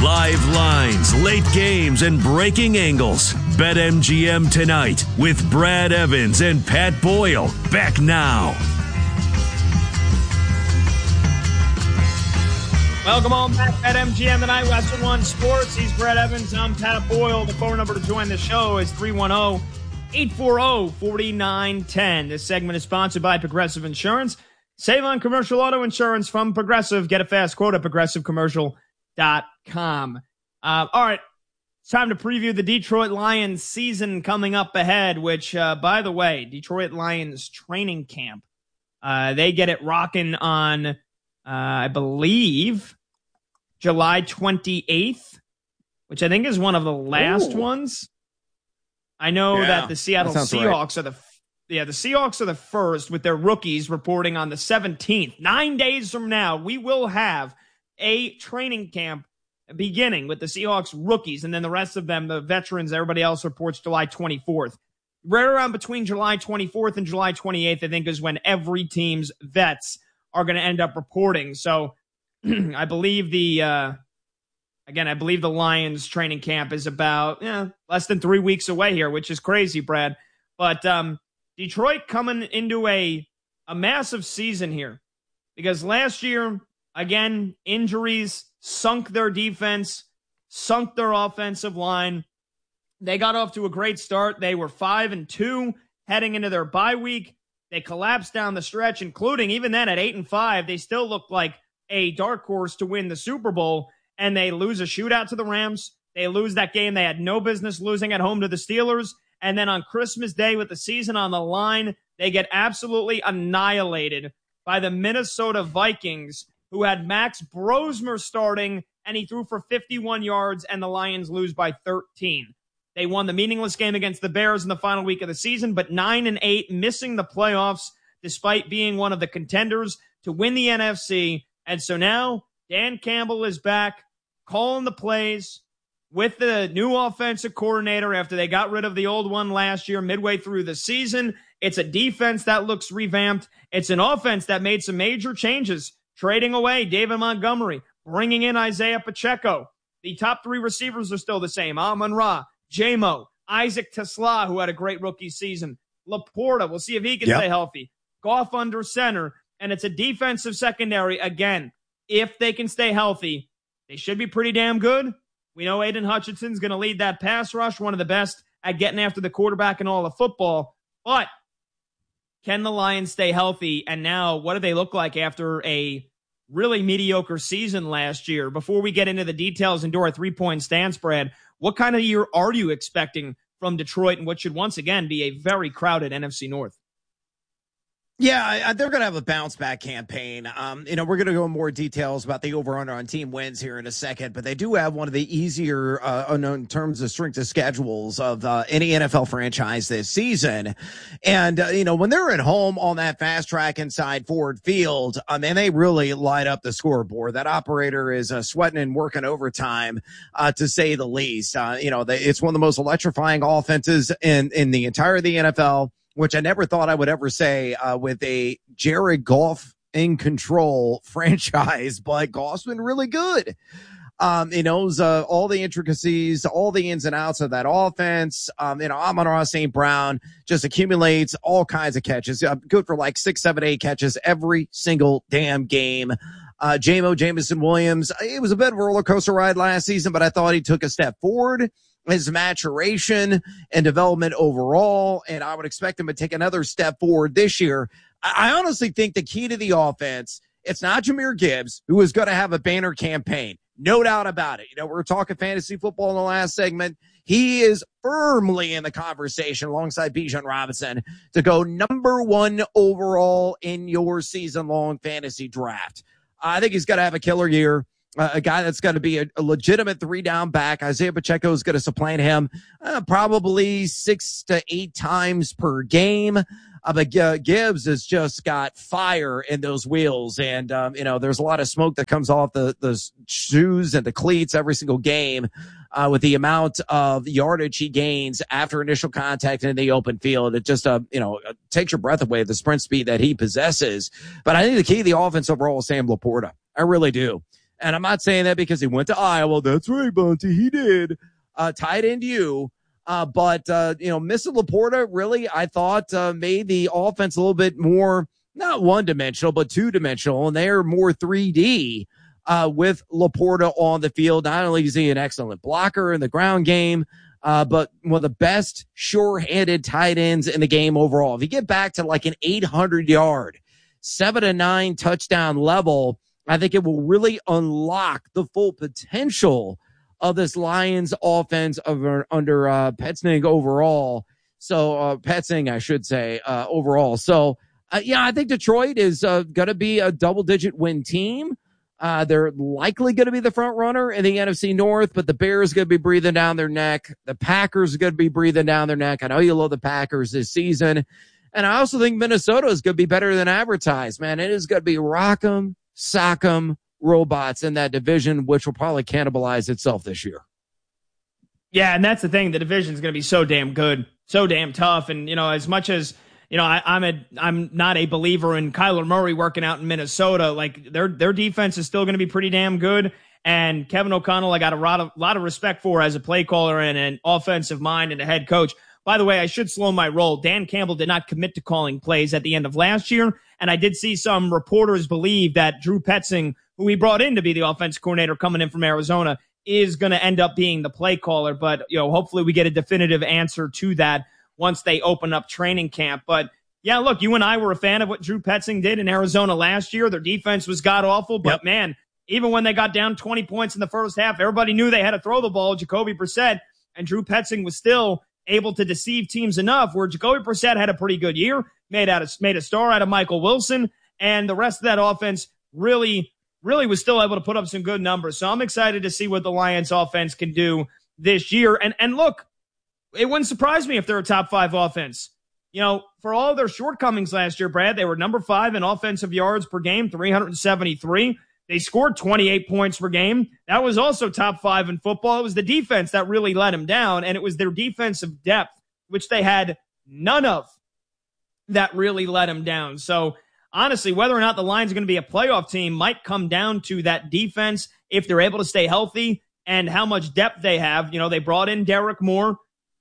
Live lines, late games, and breaking angles. BetMGM tonight with Brad Evans and Pat Boyle. Back now. Welcome on back at MGM tonight, Western One Sports. He's Brad Evans. I'm Pat Boyle. The phone number to join the show is 310-840-4910. This segment is sponsored by Progressive Insurance. Save on commercial auto insurance from Progressive. Get a fast quote at progressivecommercial.com. All right, it's time to preview the Detroit Lions season coming up ahead, which, by the way, Detroit Lions training camp, they get it rocking on, I believe, July 28th, which I think is one of the last ones. I know that the Seattle Seahawks are the Seahawks are the first with their rookies reporting on the 17th. 9 days from now, we will have a training camp beginning with the Seahawks rookies, and then the rest of them, the veterans, everybody else reports July 24th. Right around between July 24th and July 28th, I think, is when every team's vets are going to end up reporting. So I believe the Lions training camp is about less than 3 weeks away here, which is crazy, Brad. But Detroit coming into a massive season here because last year, again, injuries sunk their defense, sunk their offensive line. They got off to a great start. They were 5-2 heading into their bye week. They collapsed down the stretch, including even then at 8-5. They still looked like a dark horse to win the Super Bowl, and they lose a shootout to the Rams. They lose that game they had no business losing at home to the Steelers. And then on Christmas Day with the season on the line, they get absolutely annihilated by the Minnesota Vikings, who had Max Brosmer starting, and he threw for 51 yards, and the Lions lose by 13. They won the meaningless game against the Bears in the final week of the season, but 9-8, missing the playoffs despite being one of the contenders to win the NFC. And so now Dan Campbell is back calling the plays with the new offensive coordinator after they got rid of the old one last year midway through the season. It's a defense that looks revamped. It's an offense that made some major changes, trading away David Montgomery, bringing in Isaiah Pacheco. The top three receivers are still the same. Amon-Ra, J-Mo, Isaac Tesla, who had a great rookie season. Laporta, we'll see if he can stay healthy. Goff under center, and it's a defensive secondary. Again, if they can stay healthy, they should be pretty damn good. We know Aiden Hutchinson's going to lead that pass rush, one of the best at getting after the quarterback in all of football. But can the Lions stay healthy? And now, what do they look like after a really mediocre season last year? Before we get into the details and do our three-point stance, Brad, what kind of year are you expecting from Detroit and what should once again be a very crowded NFC North? Yeah, they're going to have a bounce-back campaign. We're going to go in more details about the over-under on team wins here in a second, but they do have one of the easier, in terms of strength of schedules of any NFL franchise this season. And, when they're at home on that fast track inside Ford Field, they really light up the scoreboard. That operator is sweating and working overtime, to say the least. It's one of the most electrifying offenses in the entire of the NFL, which I never thought I would ever say with a Jared Goff in control franchise, but Goff's been really good. He knows all the intricacies, all the ins and outs of that offense. Amon-Ra St. Brown just accumulates all kinds of catches. Good for like 6, 7, 8 catches every single damn game. J-Mo, Jameson Williams, it was a bit of a roller coaster ride last season, but I thought he took a step forward. His maturation and development overall, and I would expect him to take another step forward this year. I honestly think the key to the offense, it's not Jahmyr Gibbs, who is going to have a banner campaign. No doubt about it. We were talking fantasy football in the last segment. He is firmly in the conversation alongside Bijan Robinson to go number 1 overall in your season-long fantasy draft. I think he's going to have a killer year. A guy that's going to be a legitimate 3-down back. Isaiah Pacheco is going to supplant him probably 6 to 8 times per game. But Gibbs has just got fire in those wheels. And, there's a lot of smoke that comes off the shoes and the cleats every single game with the amount of yardage he gains after initial contact in the open field. It just, takes your breath away, the sprint speed that he possesses. But I think the key to the offense overall is Sam Laporta. I really do. And I'm not saying that because he went to Iowa. That's right, Bunty. He did. Tight end you. But missing Laporta really, I thought, made the offense a little bit more, not one-dimensional, but two-dimensional. And they're more 3D with Laporta on the field. Not only is he an excellent blocker in the ground game, but one of the best sure-handed tight ends in the game overall. If you get back to like an 800-yard, 7-9 touchdown level, I think it will really unlock the full potential of this Lions offense under Petzing overall. So, Petzing, I should say, overall. So, I think Detroit is going to be a double-digit win team. They're likely going to be the front runner in the NFC North, but the Bears going to be breathing down their neck. The Packers are going to be breathing down their neck. I know you love the Packers this season. And I also think Minnesota is going to be better than advertised, man. It is going to be rock'em, sock'em robots in that division, which will probably cannibalize itself this year. Yeah, and that's the thing. The division is going to be so damn good, so damn tough. And, as much as, I'm not a believer in Kyler Murray working out in Minnesota, like their defense is still going to be pretty damn good. And Kevin O'Connell, I got a lot of respect for as a play caller and an offensive mind and a head coach. By the way, I should slow my roll. Dan Campbell did not commit to calling plays at the end of last year. And I did see some reporters believe that Drew Petzing, who he brought in to be the offense coordinator coming in from Arizona, is going to end up being the play caller. But, hopefully we get a definitive answer to that once they open up training camp. But yeah, look, you and I were a fan of what Drew Petzing did in Arizona last year. Their defense was god awful, but man, even when they got down 20 points in the first half, everybody knew they had to throw the ball. Jacoby Brissett, and Drew Petzing was still able to deceive teams enough where Jacoby Brissett had a pretty good year, made a star out of Michael Wilson, and the rest of that offense really was still able to put up some good numbers. So I'm excited to see what the Lions offense can do this year. And look, it wouldn't surprise me if they're a top 5 offense. For all their shortcomings last year, Brad, they were number 5 in offensive yards per game, 373. They scored 28 points per game. That was also top 5 in football. It was the defense that really let them down, and it was their defensive depth, which they had none of, that really let them down. So, honestly, whether or not the Lions are going to be a playoff team might come down to that defense if they're able to stay healthy and how much depth they have. They brought in Derek Moore,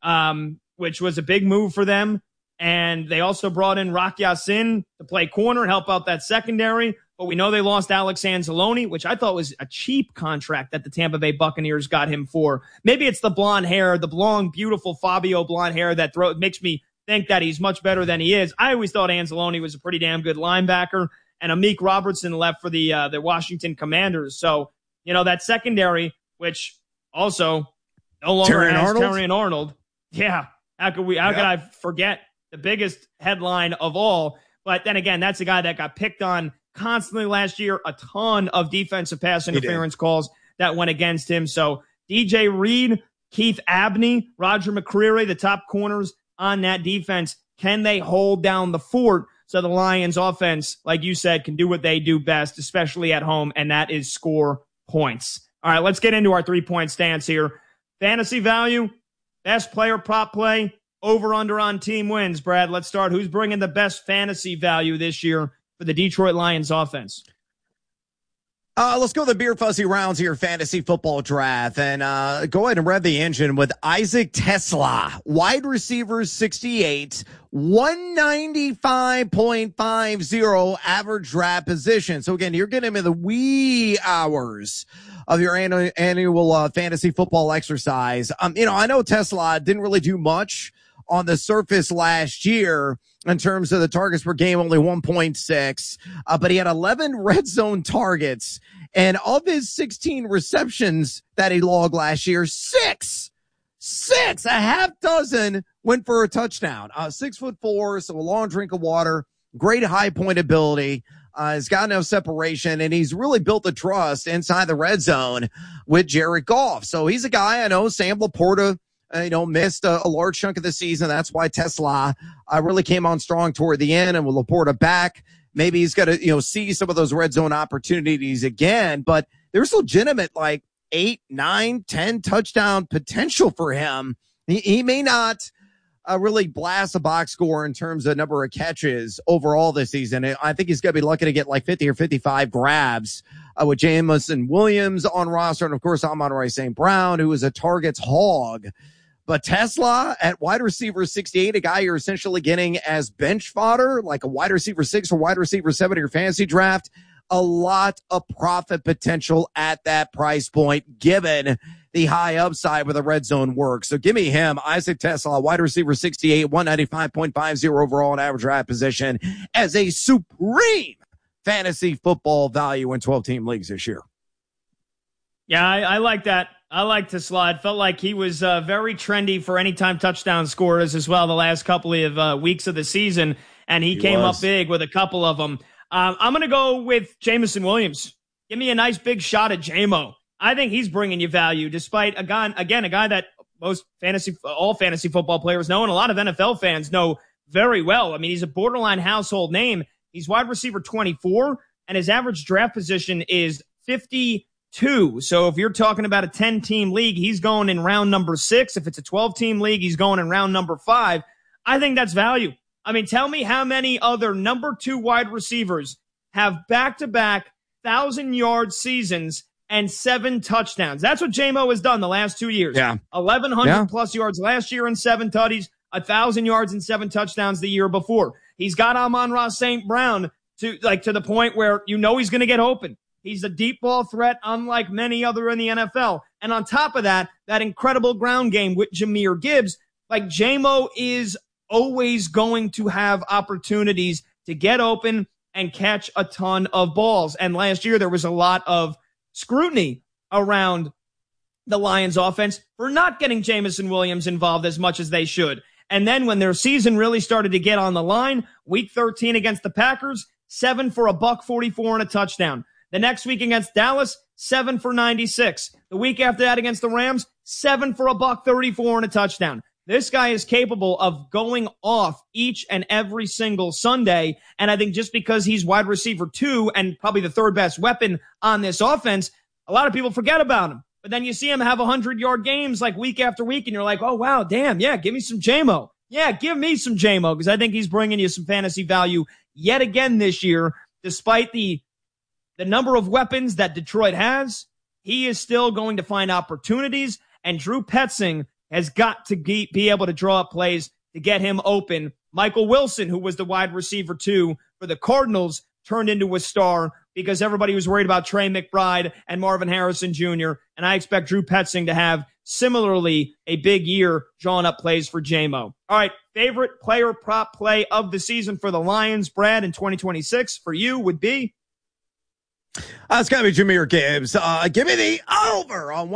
which was a big move for them. And they also brought in Rock Ya-Sin to play corner, help out that secondary. But we know they lost Alex Anzalone, which I thought was a cheap contract that the Tampa Bay Buccaneers got him for. Maybe it's the blonde hair, the blonde, beautiful Fabio blonde hair that makes me think that he's much better than he is. I always thought Anzalone was a pretty damn good linebacker. And Amik Robertson left for the Washington Commanders. So, that secondary, which also no longer has Terrion Arnold. Yeah. How could I forget the biggest headline of all? But then again, that's a guy that got picked on constantly last year. A ton of defensive pass interference calls that went against him. So DJ Reed, Keith Abney, Roger McCreary, the top corners on that defense. Can they hold down the fort so the Lions offense, like you said, can do what they do best, especially at home, and that is score points. All right, let's get into our 3-point stance here. Fantasy value, best player prop play, over under on team wins. Brad, let's start. Who's bringing the best fantasy value this year for the Detroit Lions offense? Let's go the beer fuzzy rounds here, fantasy football draft, and go ahead and rev the engine with Isaac TeSlaa, wide receiver 68, 195.50 average draft position. So again, you're getting him in the wee hours of your annual fantasy football exercise. I know TeSlaa didn't really do much on the surface last year in terms of the targets per game, only 1.6, but he had 11 red zone targets, and of his 16 receptions that he logged last year, six, a half dozen went for a touchdown. 6'4", so a long drink of water, great high point ability. He's got enough separation, and he's really built the trust inside the red zone with Jared Goff. So he's a guy, I know Sam Laporta missed a large chunk of the season. That's why TeSlaa really came on strong toward the end. And with Laporta back, maybe he's got to, see some of those red zone opportunities again. But there's legitimate 8, 9, 10 touchdown potential for him. He may not really blast a box score in terms of number of catches overall this season. I think he's going to be lucky to get 50 or 55 grabs with Jamison Williams on roster. And of course, Amon-Ra St. Brown, who is a targets hog. But Tesla at wide receiver 68, a guy you're essentially getting as bench fodder, like a wide receiver 6 or wide receiver 7 in your fantasy draft. A lot of profit potential at that price point, given the high upside with the red zone work. So give me him, Isaac Tesla, wide receiver 68, 195.50 overall in average draft position, as a supreme fantasy football value in 12-team leagues this year. Yeah, I like that. I like Tesla. It felt like he was very trendy for anytime touchdown scorers as well the last couple of weeks of the season, and he came up big with a couple of them. I'm going to go with Jamison Williams. Give me a nice big shot at J-Mo. I think he's bringing you value, despite a guy that all fantasy football players know, and a lot of NFL fans know very well. I mean, he's a borderline household name. He's wide receiver 24, and his average draft position is 52. So if you're talking about a 10-team league, he's going in round number 6. If it's a 12-team league, he's going in round number 5. I think that's value. I mean, tell me how many other number 2 wide receivers have back-to-back 1,000-yard seasons and 7 touchdowns. That's what J-Mo has done the last 2 years. Yeah. 1,100 plus yards last year and 7 tutties, 1,000 yards and 7 touchdowns the year before. He's got Amon-Ra St. Brown to the point where you know he's going to get open. He's a deep ball threat, unlike many other in the NFL. And on top of that incredible ground game with Jahmyr Gibbs, like J-Mo is always going to have opportunities to get open and catch a ton of balls. And last year there was a lot of scrutiny around the Lions offense for not getting Jamison Williams involved as much as they should. And then when their season really started to get on the line, week 13 against the Packers, 7 for $144 and a touchdown. The next week against Dallas, 7 for 96. The week after that against the Rams, 7 for $134 and a touchdown. This guy is capable of going off each and every single Sunday. And I think just because he's wide receiver 2 and probably the third best weapon on this offense, a lot of people forget about him. But then you see him have 100-yard games like week after week, and you're like, oh, wow, damn, yeah, give me some J-Mo. Yeah, give me some J-Mo, because I think he's bringing you some fantasy value yet again this year. Despite the number of weapons that Detroit has, he is still going to find opportunities, and Drew Petzing has got to be able to draw up plays to get him open. Michael Wilson, who was the wide receiver 2 for the Cardinals, turned into a star because everybody was worried about Trey McBride and Marvin Harrison Jr., and I expect Drew Petzing to have similarly a big year drawing up plays for J-Mo. All right, favorite player prop play of the season for the Lions, Brad, in 2026 for you would be? It's got to be Jahmyr Gibbs. Give me the over on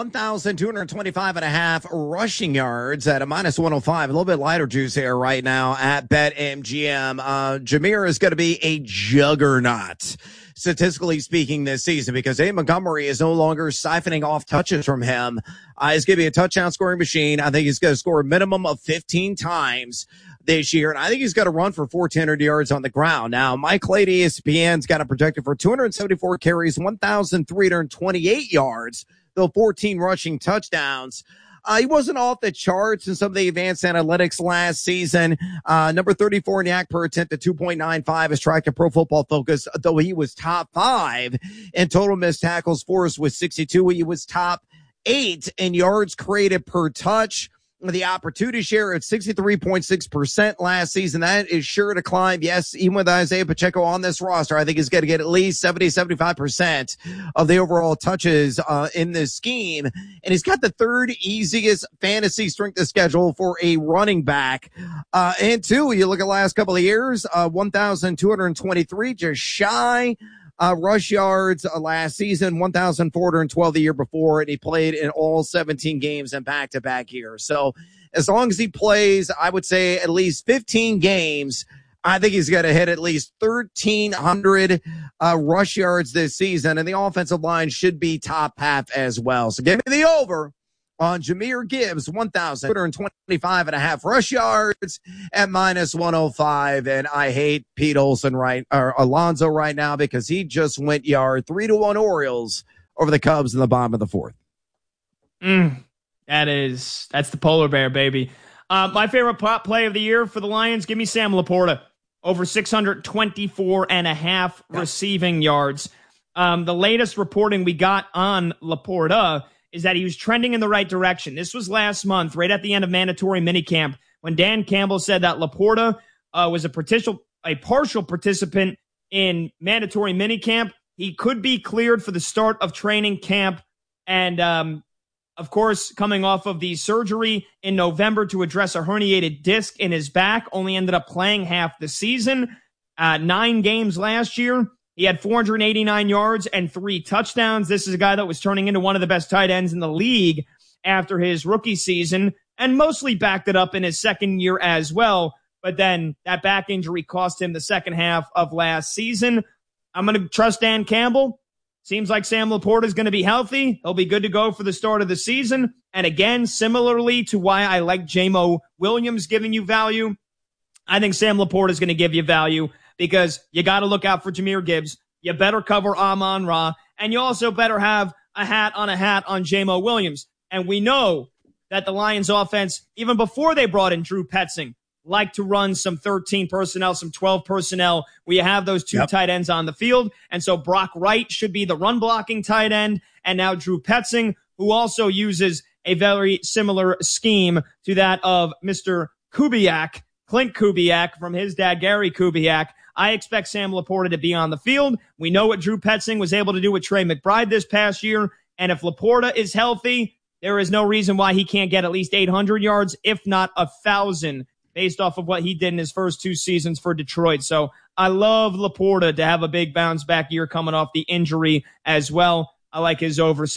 1,225.5 rushing yards at a minus 105. A little bit lighter juice here right now at BetMGM. Jahmyr is going to be a juggernaut, statistically speaking, this season, because Dave Montgomery is no longer siphoning off touches from him. He's going to be a touchdown scoring machine. I think he's going to score a minimum of 15 times this year, and I think he's got to run for 1,400 yards on the ground. Now, Mike Lady, ESPN's got him projected for 274 carries, 1,328 yards, though 14 rushing touchdowns. He wasn't off the charts in some of the advanced analytics last season. Number 34 in YAC per attempt at 2.95 is tracked at Pro Football Focus, though he was top 5 in total missed tackles forced with 62. He was top 8 in yards created per touch. The opportunity share at 63.6% last season. That is sure to climb. Yes, even with Isaiah Pacheco on this roster, I think he's going to get at least 75% of the overall touches in this scheme. And he's got the 3rd easiest fantasy strength of schedule for a running back. And 2, you look at the last couple of years, 1,223, just shy. Rush yards last season, 1,412 the year before, and he played in all 17 games in back-to-back years. So as long as he plays, I would say at least 15 games, I think he's going to hit at least 1,300 rush yards this season, and the offensive line should be top half as well. So give me the over on Jahmyr Gibbs, 1,225.5 rush yards at minus 105. And I hate Pete Olsen Alonso right now because he just went yard 3-1 Orioles over the Cubs in the bottom of the 4th. That's the polar bear, baby. My favorite prop play of the year for the Lions, give me Sam Laporta, over 624.5 receiving yards. The latest reporting we got on Laporta is that he was trending in the right direction. This was last month, right at the end of mandatory minicamp, when Dan Campbell said that Laporta was a partial participant in mandatory minicamp. He could be cleared for the start of training camp. And, of course, coming off of the surgery in November to address a herniated disc in his back, only ended up playing half the season. 9 games last year. He had 489 yards and 3 touchdowns. This is a guy that was turning into one of the best tight ends in the league after his rookie season, and mostly backed it up in his second year as well. But then that back injury cost him the second half of last season. I'm going to trust Dan Campbell. Seems like Sam Laporta is going to be healthy. He'll be good to go for the start of the season. And again, similarly to why I like Jamo Williams giving you value, I think Sam Laporta is going to give you value because you got to look out for Jahmyr Gibbs. You better cover Amon-Ra, and you also better have a hat on Jamo Williams. And we know that the Lions offense, even before they brought in Drew Petzing, like to run some 13 personnel, some 12 personnel, where you have those 2 tight ends on the field. And so Brock Wright should be the run blocking tight end. And now Drew Petzing, who also uses a very similar scheme to that of Mr. Kubiak, Clint Kubiak, from his dad, Gary Kubiak. I expect Sam Laporta to be on the field. We know what Drew Petzing was able to do with Trey McBride this past year. And if Laporta is healthy, there is no reason why he can't get at least 800 yards, if not 1,000, based off of what he did in his first 2 seasons for Detroit. So I love Laporta to have a big bounce back year coming off the injury as well. I like his over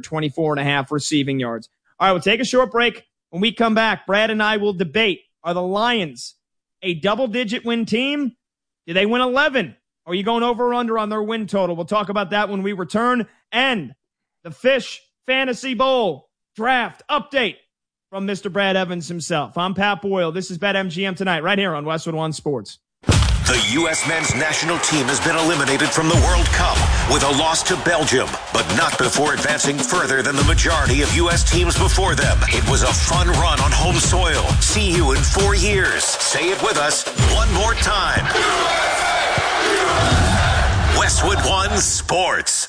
624.5 receiving yards. All right, we'll take a short break. When we come back, Brad and I will debate, are the Lions a double-digit win team? Do they win 11? Are you going over or under on their win total? We'll talk about that when we return. And the Fish Fantasy Bowl draft update from Mr. Brad Evans himself. I'm Pat Boyle. This is BetMGM Tonight right here on Westwood One Sports. The U.S. men's national team has been eliminated from the World Cup with a loss to Belgium, but not before advancing further than the majority of U.S. teams before them. It was a fun run on home soil. See you in 4 years. Say it with us one more time. Westwood One Sports.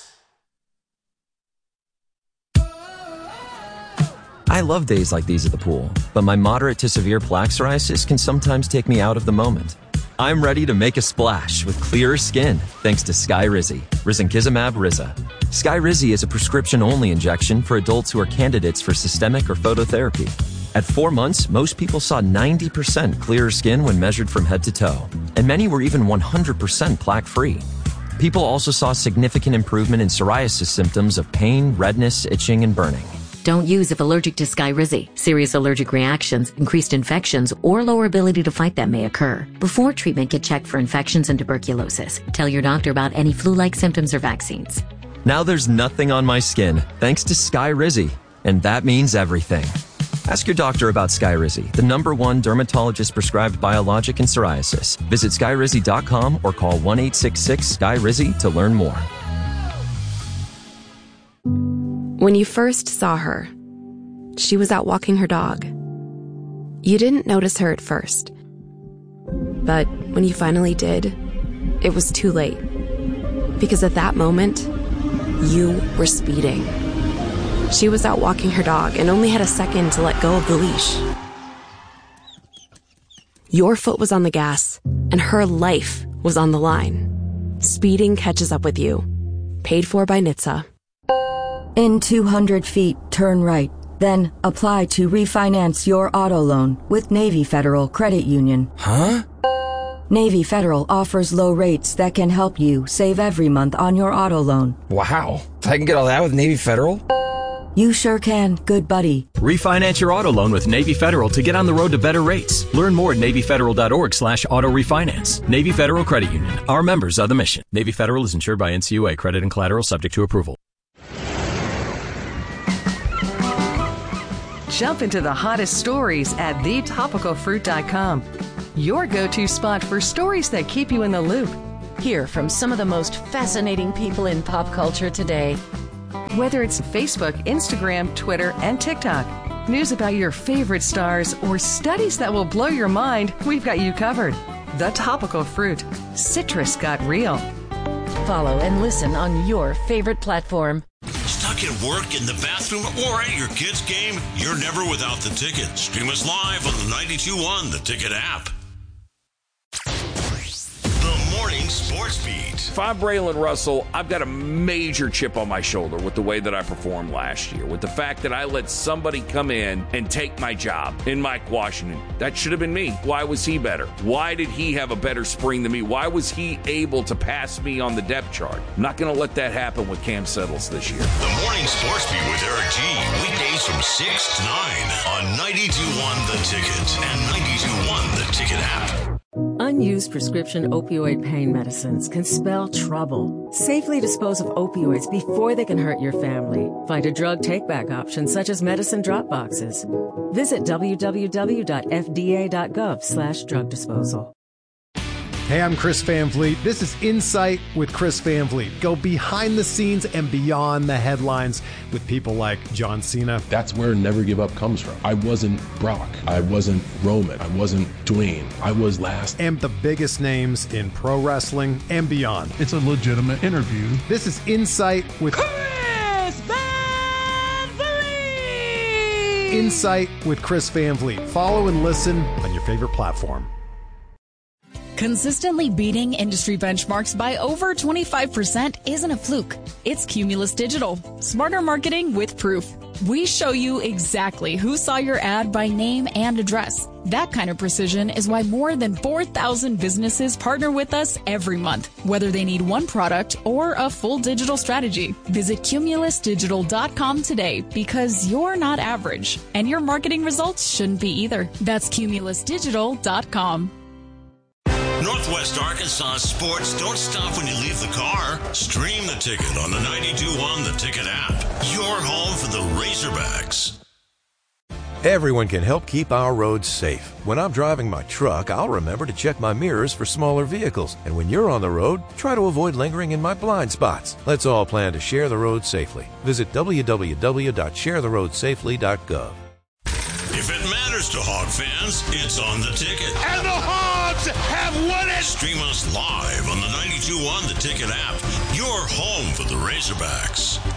I love days like these at the pool, but my moderate to severe plaque psoriasis can sometimes take me out of the moment. I'm ready to make a splash with clearer skin thanks to Skyrizi, risankizumab Riza. Skyrizi is a prescription-only injection for adults who are candidates for systemic or phototherapy. At 4 months, most people saw 90% clearer skin when measured from head to toe, and many were even 100% plaque-free. People also saw significant improvement in psoriasis symptoms of pain, redness, itching, and burning. Don't use if allergic to Skyrizi. Serious allergic reactions, increased infections, or lower ability to fight them may occur. Before treatment, get checked for infections and tuberculosis. Tell your doctor about any flu-like symptoms or vaccines. Now there's nothing on my skin thanks to Skyrizi, and that means everything. Ask your doctor about Skyrizi, the #1 dermatologist-prescribed biologic in psoriasis. Visit Skyrizi.com or call 1-866-SKYRIZI to learn more. When you first saw her, she was out walking her dog. You didn't notice her at first. But when you finally did, it was too late. Because at that moment, you were speeding. She was out walking her dog and only had a second to let go of the leash. Your foot was on the gas, and her life was on the line. Speeding catches up with you. Paid for by NHTSA. In 200 feet, turn right. Then apply to refinance your auto loan with Navy Federal Credit Union. Huh? Navy Federal offers low rates that can help you save every month on your auto loan. Wow. I can get all that with Navy Federal? You sure can, good buddy. Refinance your auto loan with Navy Federal to get on the road to better rates. Learn more at NavyFederal.org/auto refinance. Navy Federal Credit Union. Our members are the mission. Navy Federal is insured by NCUA. Credit and collateral subject to approval. Jump into the hottest stories at thetopicalfruit.com. Your go-to spot for stories that keep you in the loop. Hear from some of the most fascinating people in pop culture today. Whether it's Facebook, Instagram, Twitter, and TikTok, news about your favorite stars, or studies that will blow your mind, we've got you covered. The Topical Fruit. Citrus got real. Follow and listen on your favorite platform. Stuck at work, in the bathroom, or at your kid's game? You're never without the Ticket. Stream us live on the 92.1 The Ticket app. The Morning Sports Beat. If I'm Braylon Russell, I've got a major chip on my shoulder with the way that I performed last year, with the fact that I let somebody come in and take my job in Mike Washington. That should have been me. Why was he better? Why did he have a better spring than me? Why was he able to pass me on the depth chart? I'm not going to let that happen with Cam Settles this year. The Morning Sports Beat with Eric G. Weekdays from 6 to 9 on 92.1 The Ticket and 92.1 The Ticket app. Unused prescription opioid pain medicines can spell trouble. Safely dispose of opioids before they can hurt your family. Find a drug take-back option such as medicine drop boxes. Visit www.fda.gov/drug disposal. Hey, I'm Chris Van Vliet. This is Insight with Chris Van Vliet. Go behind the scenes and beyond the headlines with people like John Cena. That's where Never Give Up comes from. I wasn't Brock. I wasn't Roman. I wasn't Dwayne. I was last. And the biggest names in pro wrestling and beyond. It's a legitimate interview. This is Insight with Chris Van Vliet. Insight with Chris Van Vliet. Follow and listen on your favorite platform. Consistently beating industry benchmarks by over 25% isn't a fluke. It's Cumulus Digital. Smarter marketing with proof. We show you exactly who saw your ad by name and address. That kind of precision is why more than 4,000 businesses partner with us every month, whether they need one product or a full digital strategy. Visit cumulusdigital.com today because you're not average, and your marketing results shouldn't be either. That's cumulusdigital.com. Northwest Arkansas sports don't stop when you leave the car. Stream The Ticket on the 92.1 The Ticket app. Your home for the Razorbacks. Everyone can help keep our roads safe. When I'm driving my truck, I'll remember to check my mirrors for smaller vehicles. And when you're on the road, try to avoid lingering in my blind spots. Let's all plan to share the road safely. Visit www.sharetheroadsafely.gov. If it matters to Hog fans, it's on The Ticket. And the Hogs have won it! Stream us live on the 92.1 The Ticket app. Your home for the Razorbacks.